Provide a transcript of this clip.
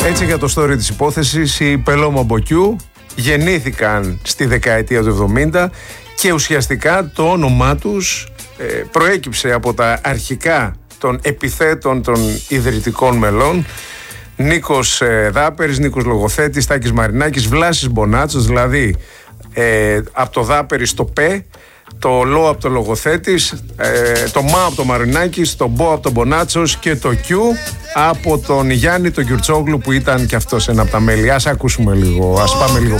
Έτσι, για το story της υπόθεσης, οι Πελώμα Μποκιού γεννήθηκαν στη δεκαετία του 70 και ουσιαστικά το όνομά τους προέκυψε από τα αρχικά των επιθέτων των ιδρυτικών μελών. Νίκος Δάπερης, Νίκος Λογοθέτης, Τάκης Μαρινάκης, Βλάσης Μπονάτσος, δηλαδή από το Δάπερη στο Π, το Λο από το Λογοθέτης, το Μα από το Μαρινάκης, το Μπο από τον Μπονάτσος και το Q από τον Γιάννη τον Κιουρτσόγλου που ήταν και αυτός ένα από τα μέλη. Ας ακούσουμε λίγο, ας πάμε λίγο